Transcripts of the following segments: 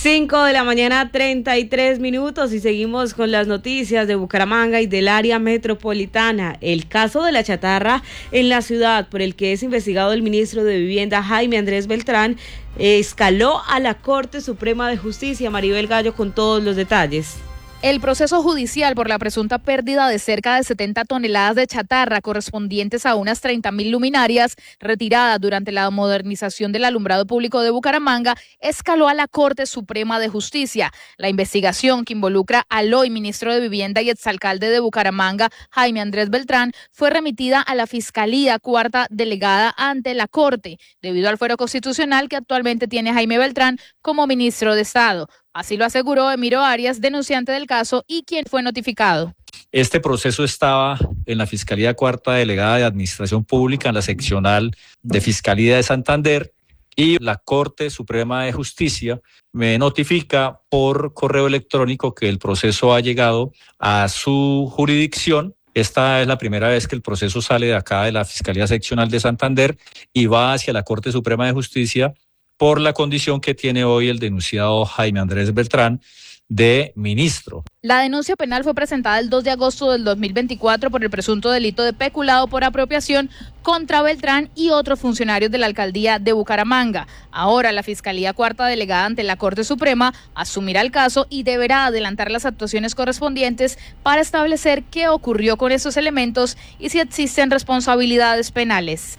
5 de la mañana, 33 minutos, y seguimos con las noticias de Bucaramanga y del área metropolitana. El caso de la chatarra en la ciudad, por el que es investigado el ministro de Vivienda, Jaime Andrés Beltrán, escaló a la Corte Suprema de Justicia. Maribel Gallo con todos los detalles. El proceso judicial por la presunta pérdida de cerca de 70 toneladas de chatarra correspondientes a unas 30.000 luminarias retiradas durante la modernización del alumbrado público de Bucaramanga escaló a la Corte Suprema de Justicia. La investigación, que involucra al hoy ministro de Vivienda y exalcalde de Bucaramanga, Jaime Andrés Beltrán, fue remitida a la Fiscalía Cuarta Delegada ante la Corte, debido al fuero constitucional que actualmente tiene Jaime Beltrán como ministro de Estado. Así lo aseguró Emiro Arias, denunciante del caso y quien fue notificado. Este proceso estaba en la Fiscalía Cuarta Delegada de Administración Pública, en la seccional de Fiscalía de Santander, y la Corte Suprema de Justicia me notifica por correo electrónico que el proceso ha llegado a su jurisdicción. Esta es la primera vez que el proceso sale de acá de la Fiscalía Seccional de Santander y va hacia la Corte Suprema de Justicia por la condición que tiene hoy el denunciado Jaime Andrés Beltrán de ministro. La denuncia penal fue presentada el 2 de agosto del 2024 por el presunto delito de peculado por apropiación contra Beltrán y otros funcionarios de la alcaldía de Bucaramanga. Ahora la Fiscalía Cuarta Delegada ante la Corte Suprema asumirá el caso y deberá adelantar las actuaciones correspondientes para establecer qué ocurrió con esos elementos y si existen responsabilidades penales.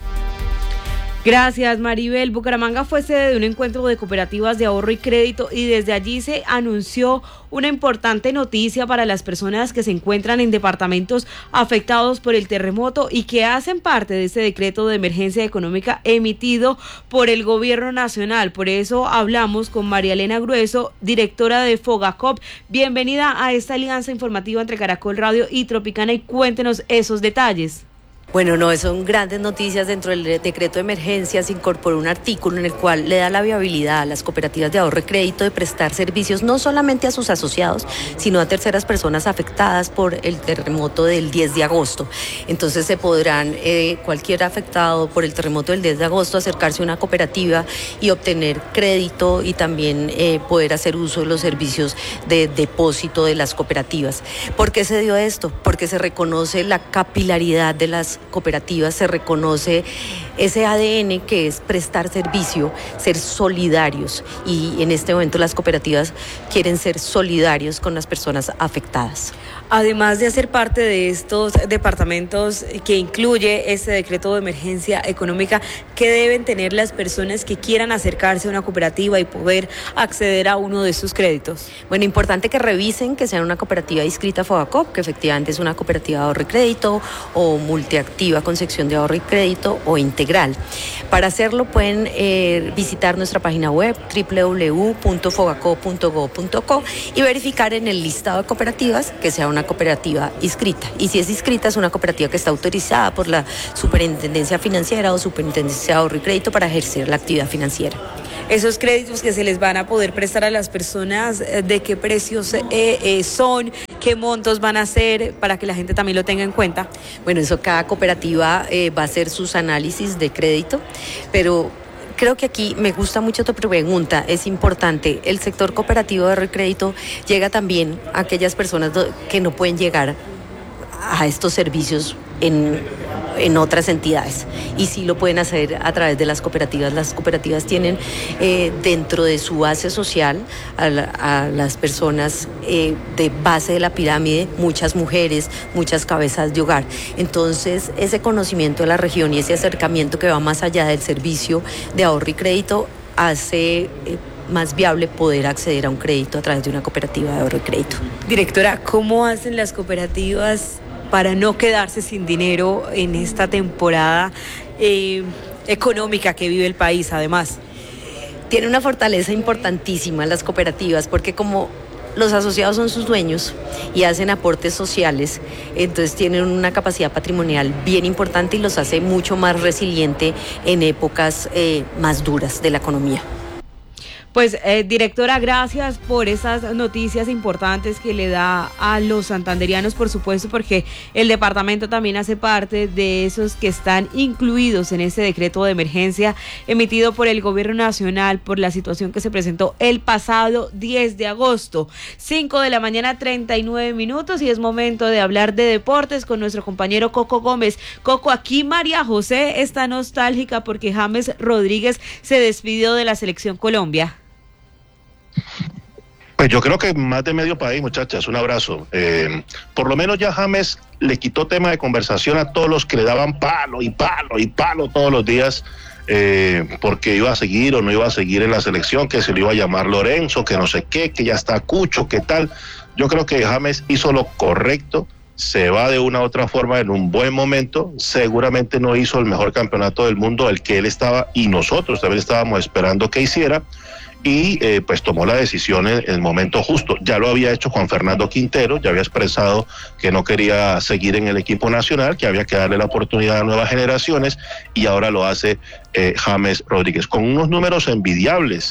Gracias, Maribel. Bucaramanga fue sede de un encuentro de cooperativas de ahorro y crédito, y desde allí se anunció una importante noticia para las personas que se encuentran en departamentos afectados por el terremoto y que hacen parte de ese decreto de emergencia económica emitido por el gobierno nacional. Por eso hablamos con María Elena Grueso, directora de Fogacop. Bienvenida a esta alianza informativa entre Caracol Radio y Tropicana, y cuéntenos esos detalles. Bueno, no, son grandes noticias. Dentro del decreto de emergencia se incorporó un artículo en el cual le da la viabilidad a las cooperativas de ahorro y crédito de prestar servicios no solamente a sus asociados, sino a terceras personas afectadas por el terremoto del 10 de agosto. Entonces se podrán, cualquier afectado por el terremoto del 10 de agosto, acercarse a una cooperativa y obtener crédito y también poder hacer uso de los servicios de depósito de las cooperativas. ¿Por qué se dio esto? Porque se reconoce la capilaridad de las cooperativas, se reconoce ese ADN que es prestar servicio, ser solidarios, y en este momento las cooperativas quieren ser solidarios con las personas afectadas. Además de hacer parte de estos departamentos que incluye este decreto de emergencia económica, ¿qué deben tener las personas que quieran acercarse a una cooperativa y poder acceder a uno de sus créditos? Bueno, importante que revisen que sea una cooperativa inscrita a Fogacop, que efectivamente es una cooperativa de ahorro y crédito o multiactiva con sección de ahorro y crédito o integral. Para hacerlo pueden visitar nuestra página web www.fogacop.go.co y verificar en el listado de cooperativas que sea una cooperativa inscrita. Y si es inscrita, es una cooperativa que está autorizada por la Superintendencia Financiera o Superintendencia de Ahorro y Crédito para ejercer la actividad financiera. Esos créditos que se les van a poder prestar a las personas, ¿de qué precios son? ¿Qué montos van a ser? Para que la gente también lo tenga en cuenta. Bueno, eso cada cooperativa va a hacer sus análisis de crédito, pero creo que aquí me gusta mucho tu pregunta, es importante. El sector cooperativo de ahorro y crédito llega también a aquellas personas que no pueden llegar a estos servicios en otras entidades, y sí lo pueden hacer a través de las cooperativas. Las cooperativas tienen dentro de su base social a las personas de base de la pirámide, muchas mujeres, muchas cabezas de hogar. Entonces ese conocimiento de la región y ese acercamiento que va más allá del servicio de ahorro y crédito hace más viable poder acceder a un crédito a través de una cooperativa de ahorro y crédito. Directora, ¿cómo hacen las cooperativas para no quedarse sin dinero en esta temporada económica que vive el país? Además, tiene una fortaleza importantísima las cooperativas, porque como los asociados son sus dueños y hacen aportes sociales, entonces tienen una capacidad patrimonial bien importante y los hace mucho más resiliente en épocas más duras de la economía. Pues, directora, gracias por esas noticias importantes que le da a los santanderianos, por supuesto, porque el departamento también hace parte de esos que están incluidos en este decreto de emergencia emitido por el gobierno nacional por la situación que se presentó el pasado 10 de agosto. 5:39 a.m, y es momento de hablar de deportes con nuestro compañero Coco Gómez. Coco, aquí María José está nostálgica porque James Rodríguez se despidió de la Selección Colombia. Pues yo creo que más de medio país, muchachas, un abrazo. Por lo menos ya James le quitó tema de conversación a todos los que le daban palo y palo y palo todos los días, porque iba a seguir o no iba a seguir en la selección, que se le iba a llamar Lorenzo, que no sé qué, que ya está Cucho, qué tal. Yo creo que James hizo lo correcto, se va de una u otra forma en un buen momento, seguramente no hizo el mejor campeonato del mundo, el que él estaba y nosotros también estábamos esperando que hiciera, y pues tomó la decisión en el momento justo. Ya lo había hecho Juan Fernando Quintero, ya había expresado que no quería seguir en el equipo nacional, que había que darle la oportunidad a nuevas generaciones, y ahora lo hace James Rodríguez, con unos números envidiables,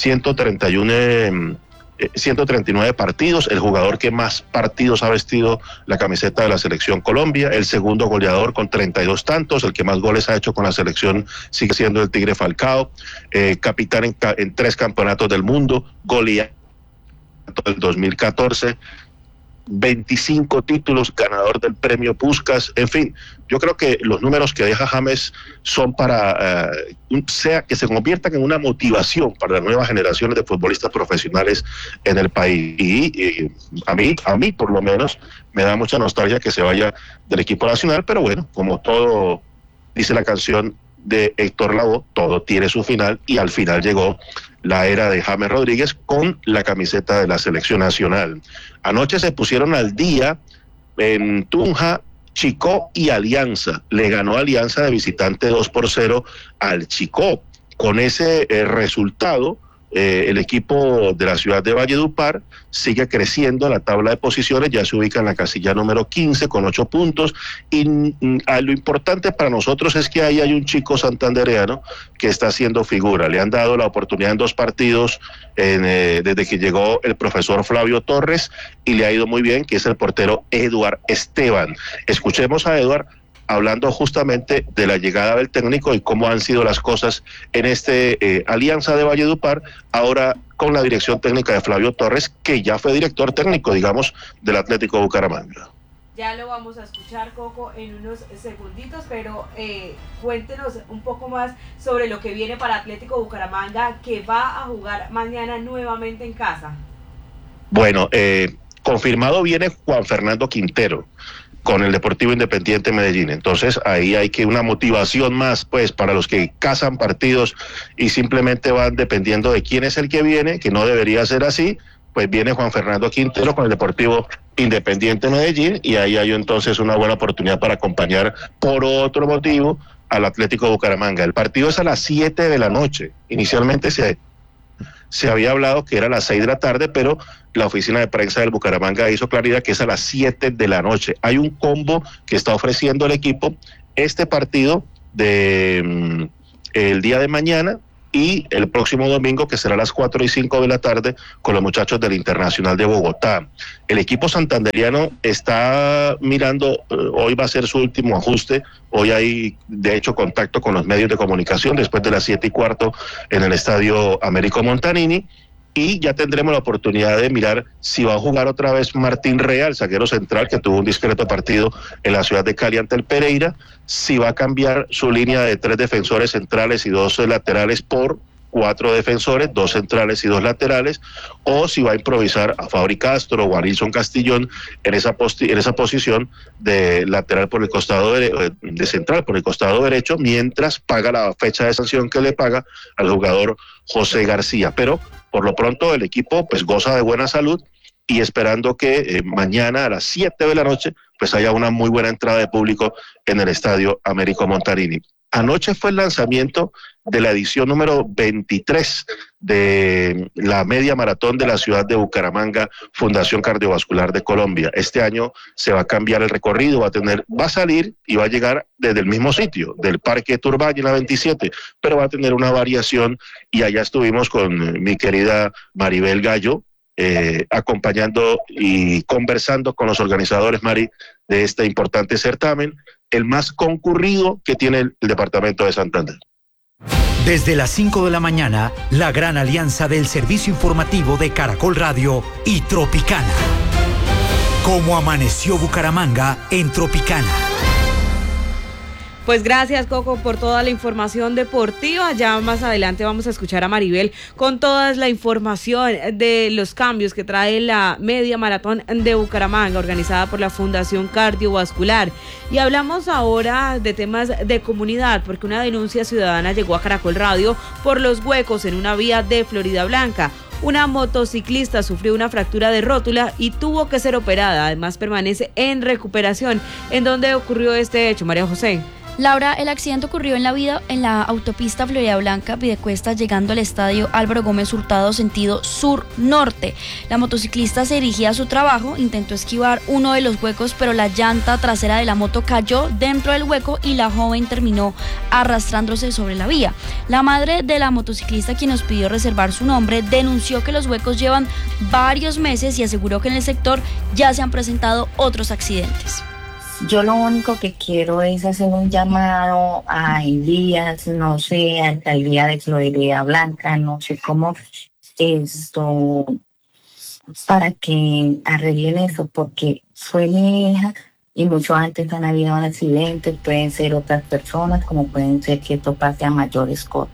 139 partidos, el jugador que más partidos ha vestido la camiseta de la Selección Colombia, el segundo goleador con 32 tantos, el que más goles ha hecho con la selección sigue siendo el Tigre Falcao, capitán en 3 campeonatos del mundo, goleador del 2014, 25 títulos, ganador del premio Puskás. En fin, yo creo que los números que deja James son para que se conviertan en una motivación para las nuevas generaciones de futbolistas profesionales en el país, y a mí por lo menos me da mucha nostalgia que se vaya del equipo nacional, pero bueno, como todo dice la canción de Héctor Lavoe, todo tiene su final, y al final llegó la era de James Rodríguez con la camiseta de la selección nacional. Anoche se pusieron al día en Tunja, Chicó y Alianza. Le ganó Alianza de visitante 2-0 al Chicó. Con ese resultado, el equipo de la ciudad de Valledupar sigue creciendo en la tabla de posiciones, ya se ubica en la casilla número 15 con 8 puntos, y lo importante para nosotros es que ahí hay un chico santandereano que está haciendo figura. Le han dado la oportunidad en 2 partidos desde que llegó el profesor Flavio Torres, y le ha ido muy bien, que es el portero Eduard Esteban. Escuchemos a Eduard hablando justamente de la llegada del técnico y cómo han sido las cosas en Alianza de Valledupar, ahora con la dirección técnica de Flavio Torres, que ya fue director técnico, digamos, del Atlético Bucaramanga. Ya lo vamos a escuchar, Coco, en unos segunditos, pero cuéntenos un poco más sobre lo que viene para Atlético Bucaramanga, que va a jugar mañana nuevamente en casa. Bueno, confirmado viene Juan Fernando Quintero con el Deportivo Independiente Medellín. Entonces ahí hay que una motivación más, pues, para los que cazan partidos y simplemente van dependiendo de quién es el que viene, que no debería ser así. Pues viene Juan Fernando Quintero con el Deportivo Independiente Medellín, y ahí hay entonces una buena oportunidad para acompañar por otro motivo al Atlético Bucaramanga. El partido es a las 7 de la noche. Inicialmente se había hablado que era a las 6 de la tarde, pero la oficina de prensa del Bucaramanga hizo claridad que es a las 7 de la noche. Hay un combo que está ofreciendo el equipo, este partido de el día de mañana y el próximo domingo, que será a las 4 y 5 de la tarde, con los muchachos del Internacional de Bogotá. El equipo santanderiano está mirando, hoy va a ser su último ajuste, hoy hay de hecho contacto con los medios de comunicación después de las 7:15 en el Estadio Américo Montanini, y ya tendremos la oportunidad de mirar si va a jugar otra vez Martín Real, zaguero central, que tuvo un discreto partido en la ciudad de Cali ante el Pereira, si va a cambiar su línea de 3 defensores centrales y 2 laterales por 4 defensores, 2 centrales y 2 laterales, o si va a improvisar a Fabri Castro o a Nilson Castillón en esa posición de lateral por el costado de central por el costado derecho, mientras paga la fecha de sanción que le paga al jugador José García. Pero por lo pronto el equipo pues goza de buena salud, y esperando que mañana a las 7 de la noche pues haya una muy buena entrada de público en el Estadio Américo Montanini. Anoche fue el lanzamiento de la edición número 23 de la media maratón de la ciudad de Bucaramanga, Fundación Cardiovascular de Colombia. Este año se va a cambiar el recorrido, va a salir y va a llegar desde el mismo sitio, del Parque Turbaño, la 27, pero va a tener una variación, y allá estuvimos con mi querida Maribel Gallo, acompañando y conversando con los organizadores, Mari, de este importante certamen, el más concurrido que tiene el departamento de Santander. Desde las 5 de la mañana, la gran alianza del servicio informativo de Caracol Radio y Tropicana. Cómo amaneció Bucaramanga en Tropicana. Pues gracias, Coco, por toda la información deportiva. Ya más adelante vamos a escuchar a Maribel con toda la información de los cambios que trae la media maratón de Bucaramanga, organizada por la Fundación Cardiovascular. Y hablamos ahora de temas de comunidad, porque una denuncia ciudadana llegó a Caracol Radio por los huecos en una vía de Florida Blanca. Una motociclista sufrió una fractura de rótula y tuvo que ser operada. Además, permanece en recuperación. ¿En dónde ocurrió este hecho, María José? Laura, el accidente ocurrió en la autopista Florida Blanca, Piedecuesta, llegando al estadio Álvaro Gómez Hurtado, sentido sur-norte. La motociclista se dirigía a su trabajo, intentó esquivar uno de los huecos, pero la llanta trasera de la moto cayó dentro del hueco y la joven terminó arrastrándose sobre la vía. La madre de la motociclista, quien nos pidió reservar su nombre, denunció que los huecos llevan varios meses y aseguró que en el sector ya se han presentado otros accidentes. Yo lo único que quiero es hacer un llamado a Elías, no sé, a Alcaldía de Florida Blanca, no sé cómo esto, para que arreglen eso, porque fue mi hija y mucho antes han habido accidentes, pueden ser otras personas, como pueden ser que esto pase a mayores cosas.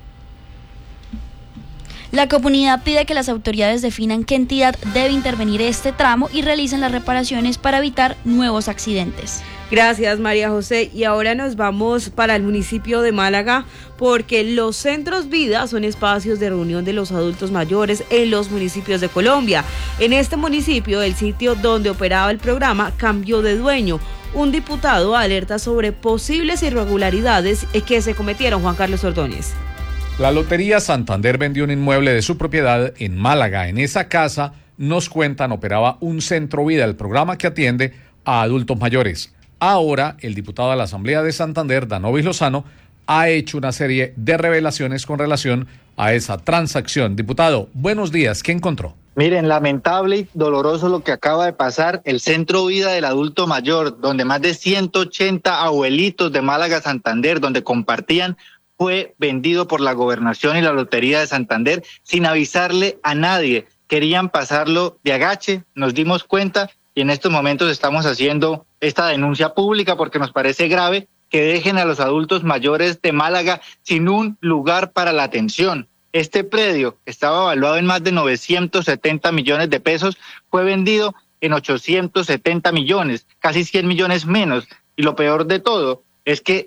La comunidad pide que las autoridades definan qué entidad debe intervenir este tramo y realicen las reparaciones para evitar nuevos accidentes. Gracias, María José. Y ahora nos vamos para el municipio de Málaga, porque los centros vida son espacios de reunión de los adultos mayores en los municipios de Colombia. En este municipio, el sitio donde operaba el programa cambió de dueño. Un diputado alerta sobre posibles irregularidades que se cometieron. Juan Carlos Ordóñez. La Lotería Santander vendió un inmueble de su propiedad en Málaga. En esa casa, nos cuentan, operaba un centro vida, el programa que atiende a adultos mayores. Ahora, el diputado de la Asamblea de Santander, Danovis Lozano, ha hecho una serie de revelaciones con relación a esa transacción. Diputado, buenos días, ¿qué encontró? Miren, lamentable y doloroso lo que acaba de pasar. El Centro Vida del Adulto Mayor, donde más de 180 abuelitos de Málaga, Santander, donde compartían, fue vendido por la Gobernación y la Lotería de Santander sin avisarle a nadie. Querían pasarlo de agache, nos dimos cuenta y en estos momentos estamos haciendo esta denuncia pública porque nos parece grave que dejen a los adultos mayores de Málaga sin un lugar para la atención. Este predio estaba evaluado en más de 970 millones de pesos, fue vendido en 870 millones, casi 100 millones menos. Y lo peor de todo es que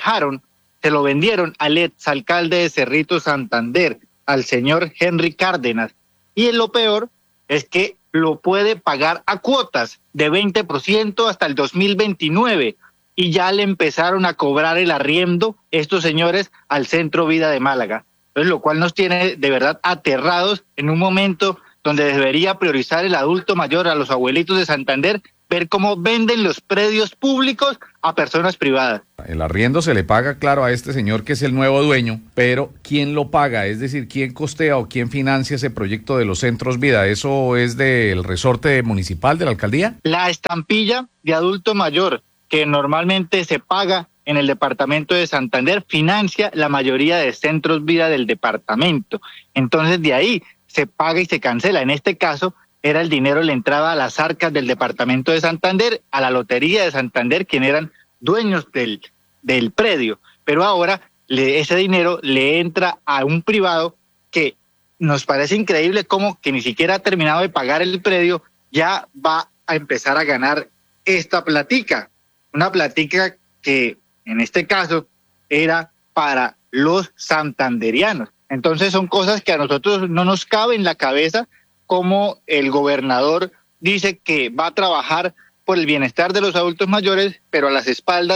se lo vendieron al exalcalde de Cerrito Santander, al señor Henry Cárdenas. Y lo peor es que lo puede pagar a cuotas de 20% hasta el 2029. Y ya le empezaron a cobrar el arriendo estos señores al Centro Vida de Málaga. Entonces, lo cual nos tiene de verdad aterrados en un momento donde debería priorizar el adulto mayor, a los abuelitos de Santander, ver cómo venden los predios públicos a personas privadas. El arriendo se le paga, claro, a este señor que es el nuevo dueño, pero ¿quién lo paga? Es decir, ¿quién costea o quién financia ese proyecto de los centros vida? ¿Eso es del resorte municipal de la alcaldía? La estampilla de adulto mayor, que normalmente se paga en el departamento de Santander, financia la mayoría de centros vida del departamento. Entonces, de ahí se paga y se cancela. En este caso, era el dinero, la entrada a las arcas del departamento de Santander, a la Lotería de Santander, quien eran dueños del predio. Pero ahora ese dinero le entra a un privado que nos parece increíble como que ni siquiera ha terminado de pagar el predio, ya va a empezar a ganar esta platica. Una platica que en este caso era para los santanderianos. Entonces son cosas que a nosotros no nos cabe en la cabeza, como el gobernador dice que va a trabajar por el bienestar de los adultos mayores, pero a las espaldas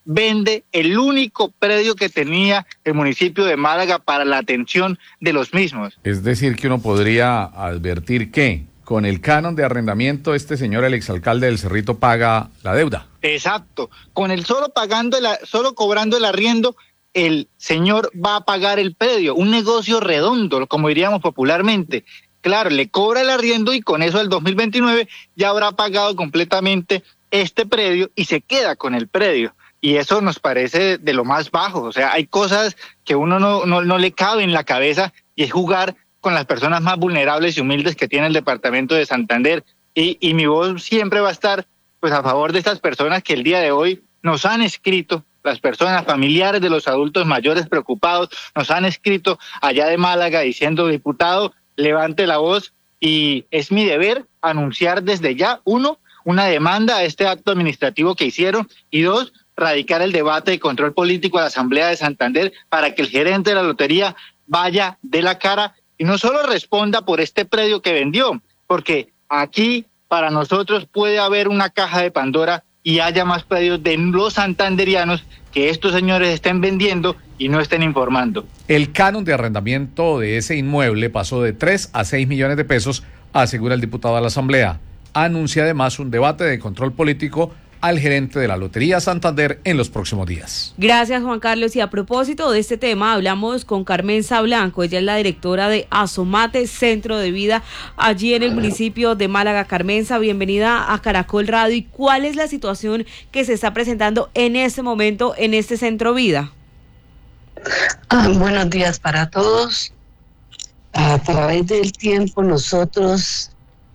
vende el único predio que tenía el municipio de Málaga para la atención de los mismos. Es decir, que uno podría advertir que con el canon de arrendamiento este señor, el exalcalde del Cerrito, paga la deuda. Exacto, con el solo cobrando el arriendo, el señor va a pagar el predio, un negocio redondo, como diríamos popularmente. Claro, le cobra el arriendo y con eso el 2029 ya habrá pagado completamente este predio y se queda con el predio. Y eso nos parece de lo más bajo. O sea, hay cosas que uno no le cabe en la cabeza y es jugar con las personas más vulnerables y humildes que tiene el departamento de Santander. Y mi voz siempre va a estar pues a favor de estas personas que el día de hoy nos han escrito, las personas familiares de los adultos mayores preocupados, nos han escrito allá de Málaga diciendo: diputado, levante la voz, y es mi deber anunciar desde ya, 1, una demanda a este acto administrativo que hicieron, y 2, radicar el debate de control político a la Asamblea de Santander para que el gerente de la lotería vaya de la cara y no solo responda por este predio que vendió, porque aquí para nosotros puede haber una caja de Pandora y haya más predios de los santanderianos que estos señores estén vendiendo y no estén informando. El canon de arrendamiento de ese inmueble pasó de 3 a 6 millones de pesos, asegura el diputado de la Asamblea. Anuncia además un debate de control político al gerente de la Lotería Santander en los próximos días. Gracias, Juan Carlos. Y a propósito de este tema, hablamos con Carmenza Blanco. Ella es la directora de Asomate, Centro de Vida, allí en el municipio de Málaga. Carmenza, bienvenida a Caracol Radio. ¿Y cuál es la situación que se está presentando en este momento en este Centro Vida? Buenos días para todos. A través del tiempo nosotros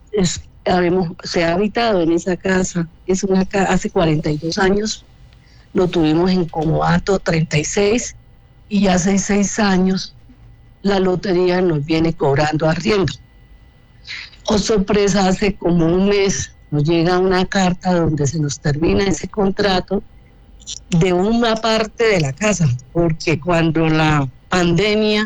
se ha habitado en esa casa. Es una casa hace 42 años, lo tuvimos en Comodato 36 y hace 6 años la lotería nos viene cobrando arriendo. Oh sorpresa, hace como un mes nos llega una carta donde se nos termina ese contrato de una parte de la casa, porque cuando la pandemia,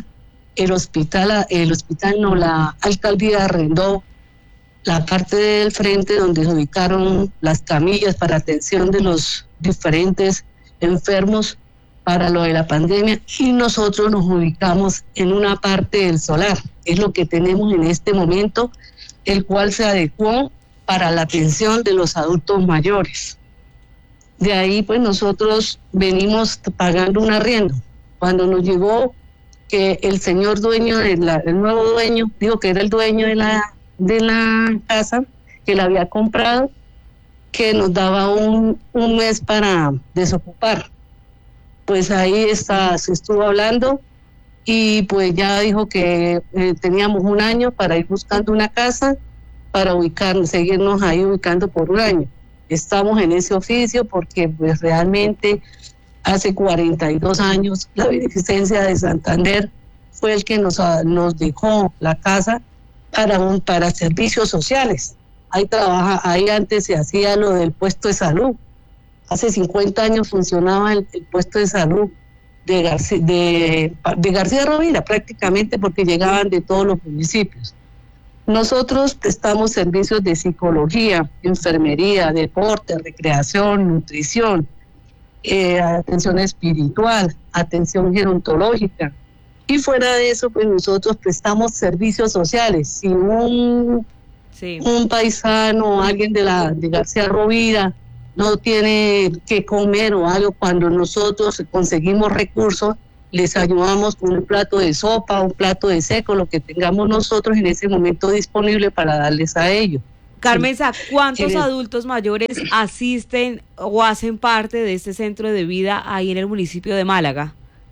la alcaldía arrendó la parte del frente donde se ubicaron las camillas para atención de los diferentes enfermos para lo de la pandemia, y nosotros nos ubicamos en una parte del solar. Es lo que tenemos en este momento, el cual se adecuó para la atención de los adultos mayores. De ahí pues nosotros venimos pagando un arriendo. Cuando nos llegó que el señor dueño, el nuevo dueño, digo que era el dueño de la casa que la había comprado, que nos daba un mes para desocupar. Pues ahí se estuvo hablando y pues ya dijo que teníamos un año para ir buscando una casa para seguirnos ahí ubicando por un año. Estamos en ese oficio porque pues realmente hace 42 años la Beneficencia de Santander fue el que nos dejó la casa para servicios sociales. Ahí antes se hacía lo del puesto de salud. Hace 50 años funcionaba el puesto de salud de García Rovira prácticamente, porque llegaban de todos los municipios. Nosotros prestamos servicios de psicología, enfermería, deporte, recreación, nutrición, atención espiritual, atención gerontológica. Y fuera de eso, pues nosotros prestamos servicios sociales. Si un paisano o alguien de García Rovira no tiene que comer o algo, cuando nosotros conseguimos recursos, les ayudamos con un plato de sopa, un plato de seco, lo que tengamos nosotros en ese momento disponible para darles a ellos. Carmenza, ¿cuántos adultos mayores asisten o hacen parte de este centro de vida ahí en el municipio de Málaga?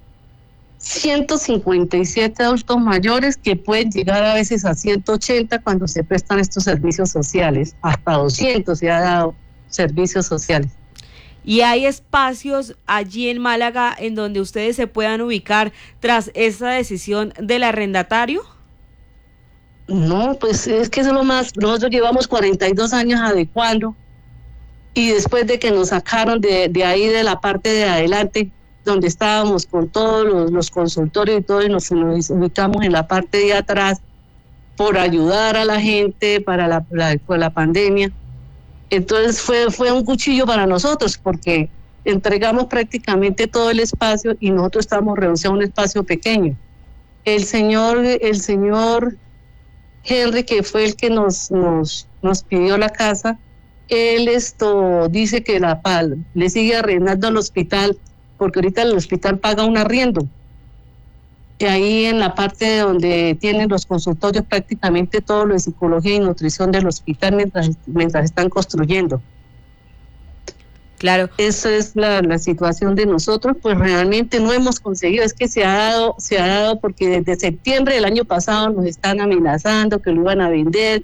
157 adultos mayores, que pueden llegar a veces a 180 cuando se prestan estos servicios sociales. Hasta 200 se ha dado servicios sociales. ¿Y hay espacios allí en Málaga en donde ustedes se puedan ubicar tras esa decisión del arrendatario? No, pues es que eso es lo más. Nosotros llevamos 42 años adecuando, y después de que nos sacaron de ahí, de la parte de adelante, donde estábamos con todos los consultorios y todo, y nos ubicamos en la parte de atrás por ayudar a la gente para la pandemia. Entonces fue un cuchillo para nosotros, porque entregamos prácticamente todo el espacio y nosotros estamos reducidos a un espacio pequeño. El señor Henry, que fue el que nos pidió la casa, él dice que le sigue arrendando al hospital, porque ahorita el hospital paga un arriendo. Y ahí en la parte donde tienen los consultorios, prácticamente todo lo de psicología y nutrición del hospital mientras están construyendo. Claro. Esa es la situación de nosotros, pues realmente no hemos conseguido, es que se ha dado porque desde septiembre del año pasado nos están amenazando que lo iban a vender,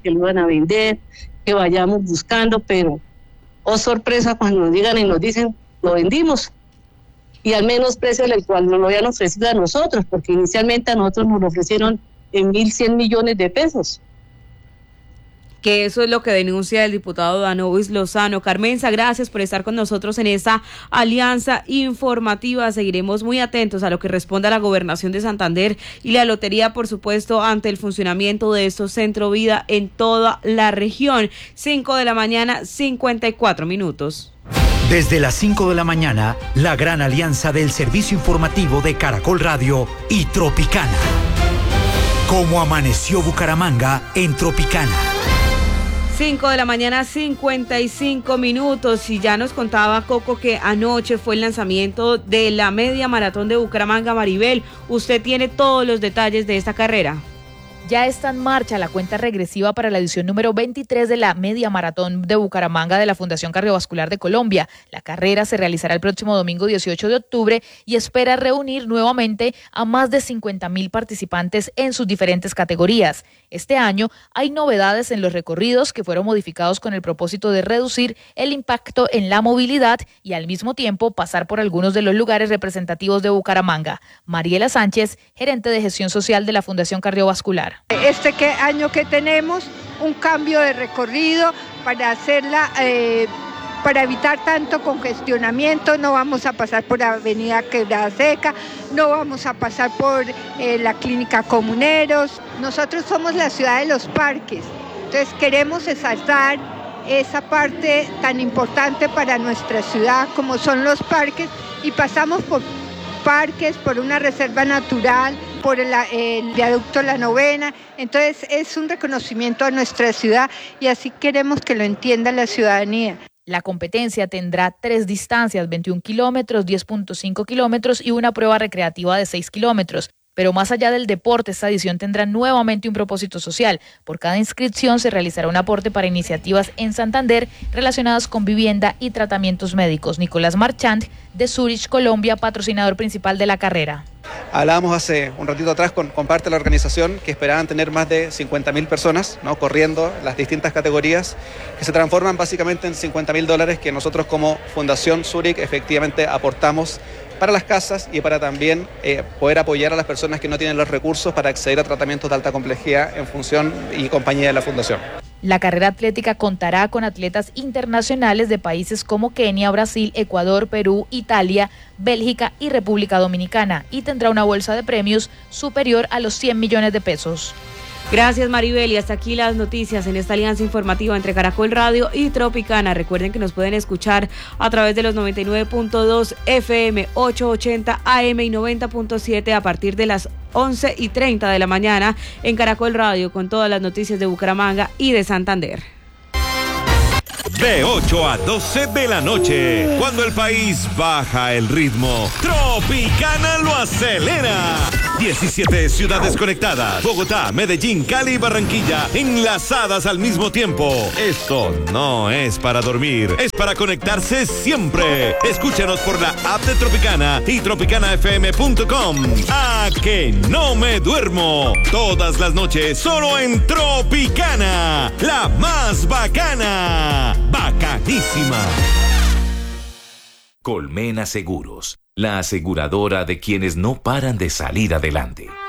que vayamos buscando, pero oh sorpresa cuando nos digan y nos dicen, lo vendimos, y al menos precio al cual nos lo habían ofrecido a nosotros, porque inicialmente a nosotros nos lo ofrecieron en 1.100 millones de pesos. Que eso es lo que denuncia el diputado Danovis Lozano. Carmenza, gracias por estar con nosotros en esta alianza informativa. Seguiremos muy atentos a lo que responda la Gobernación de Santander y la Lotería, por supuesto, ante el funcionamiento de estos Centro Vida en toda la región. 5 de la mañana, 54 minutos. Desde las 5 de la mañana, la gran alianza del servicio informativo de Caracol Radio y Tropicana. Cómo amaneció Bucaramanga en Tropicana. 5 de la mañana, 55 minutos, y ya nos contaba Coco que anoche fue el lanzamiento de la media maratón de Bucaramanga. Maribel, usted tiene todos los detalles de esta carrera. Ya está en marcha la cuenta regresiva para la edición número 23 de la Media Maratón de Bucaramanga de la Fundación Cardiovascular de Colombia. La carrera se realizará el próximo domingo 18 de octubre y espera reunir nuevamente a más de 50.000 participantes en sus diferentes categorías. Este año hay novedades en los recorridos que fueron modificados con el propósito de reducir el impacto en la movilidad y al mismo tiempo pasar por algunos de los lugares representativos de Bucaramanga. Mariela Sánchez, gerente de gestión social de la Fundación Cardiovascular. Año que tenemos un cambio de recorrido para hacerla, para evitar tanto congestionamiento. No vamos a pasar por Avenida Quebrada Seca, no vamos a pasar por la Clínica Comuneros. Nosotros somos la ciudad de los parques, entonces queremos exaltar esa parte tan importante para nuestra ciudad como son los parques, y pasamos por parques, por una reserva natural, por el viaducto La Novena. Entonces es un reconocimiento a nuestra ciudad y así queremos que lo entienda la ciudadanía. La competencia tendrá 3 distancias, 21 kilómetros, 10.5 kilómetros y una prueba recreativa de 6 kilómetros. Pero más allá del deporte, esta edición tendrá nuevamente un propósito social. Por cada inscripción se realizará un aporte para iniciativas en Santander relacionadas con vivienda y tratamientos médicos. Nicolás Marchand, de Zurich, Colombia, patrocinador principal de la carrera. Hablábamos hace un ratito atrás con parte de la organización que esperaban tener más de 50.000 personas, ¿no?, corriendo las distintas categorías, que se transforman básicamente en $50.000 que nosotros como Fundación Zurich efectivamente aportamos para las casas y para también poder apoyar a las personas que no tienen los recursos para acceder a tratamientos de alta complejidad en función y compañía de la Fundación. La carrera atlética contará con atletas internacionales de países como Kenia, Brasil, Ecuador, Perú, Italia, Bélgica y República Dominicana, y tendrá una bolsa de premios superior a los 100 millones de pesos. Gracias, Maribel, y hasta aquí las noticias en esta alianza informativa entre Caracol Radio y Tropicana. Recuerden que nos pueden escuchar a través de los 99.2 FM, 880 AM y 90.7 a partir de las 11:30 de la mañana en Caracol Radio, con todas las noticias de Bucaramanga y de Santander. De 8 a 12 de la noche, cuando el país baja el ritmo, Tropicana lo acelera. 17 ciudades conectadas: Bogotá, Medellín, Cali y Barranquilla, enlazadas al mismo tiempo. Esto no es para dormir, es para conectarse siempre. Escúchanos por la app de Tropicana y tropicanafm.com. ¡A que no me duermo! Todas las noches, solo en Tropicana, la más bacana. Bacanísima. Colmena Seguros, la aseguradora de quienes no paran de salir adelante.